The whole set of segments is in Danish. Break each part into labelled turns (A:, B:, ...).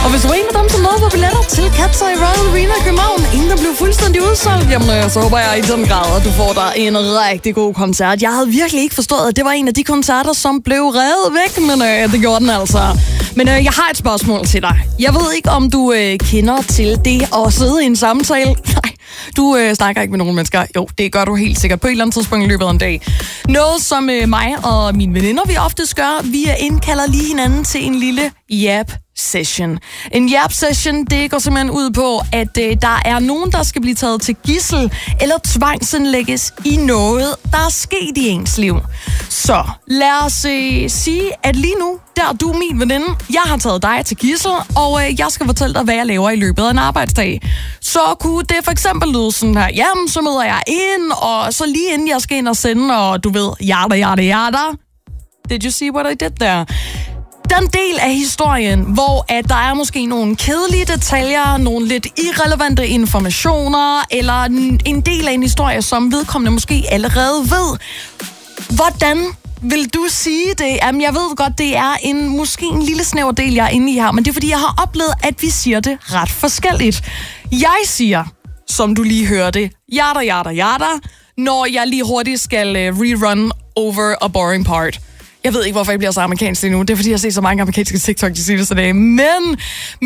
A: Og hvis du er en af dem, som nåede på billetter til Katzer i Royal Arena i København, inden der blev fuldstændig udsolgt, jamen så håber jeg i den grad, at du får dig en rigtig god koncert. Jeg havde virkelig ikke forstået, at det var en af de koncerter, som blev revet væk, men det gjorde den altså. Men jeg har et spørgsmål til dig. Jeg ved ikke, om du kender til det at sidde i en samtale. Nej, du snakker ikke med nogen mennesker. Jo, det gør du helt sikkert på et eller andet tidspunkt i løbet af en dag. Noget, som mig og mine veninder, vi oftest gør, vi indkalder lige hinanden til en lille jab-session. En jab-session, det går simpelthen ud på, at der er nogen, der skal blive taget til gidsel eller tvangsindlægges i noget, der er sket i ens liv. Så lad os sige, at lige nu, der du er min veninde, jeg har taget dig til gidsel, og jeg skal fortælle dig, hvad jeg laver i løbet af en arbejdsdag. Så kunne det for eksempel lyde sådan her, jamen, så møder jeg ind, og så lige inden jeg skal ind og sende, og du ved, yada. Did you see what I did there? Den del af historien, hvor at der er måske nogle kedelige detaljer, nogle lidt irrelevante informationer, eller en del af en historie, som vedkommende måske allerede ved. Hvordan vil du sige det? Jamen, jeg ved godt, det er måske en lille snæver del, jeg er inde i her, men det er, fordi jeg har oplevet, at vi siger det ret forskelligt. Jeg siger, som du lige hørte, yada, når jeg lige hurtigt skal rerun over a boring part. Jeg ved ikke, hvorfor jeg bliver så amerikansk lige nu. Det er, fordi jeg ser så mange amerikanske TikTok, de siger det sådan af. Men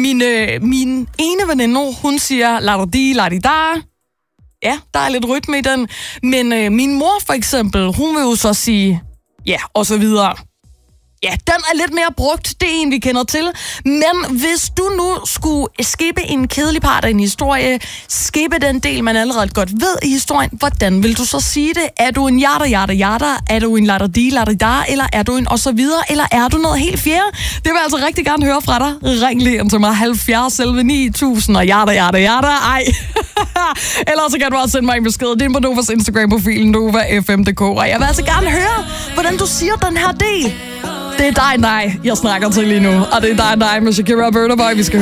A: min ene veninde, hun siger la-di-da. Ja, der er lidt rytme i den. Men min mor for eksempel, hun vil jo så sige ja, og så videre. Ja, den er lidt mere brugt, det er en, vi kender til. Men hvis du nu skulle skippe en kedelig part af en historie, skippe den del, man allerede godt ved i historien, hvordan vil du så sige det? Er du en yada? Er du en la-di-da? Eller er du en og så videre? Eller er du noget helt fjerde? Det vil jeg altså rigtig gerne høre fra dig. Ring lige ind til mig 70 11 9000 og yada. Ej. Ellers så kan du også sende mig en besked. Det er på Novas Instagram-profil, NovaFM.dk. Og jeg vil altså gerne høre, hvordan du siger den her del. Det er dig, jeg snakker til lige nu. Og det er dig med Shakira og Burna Boy, vi skal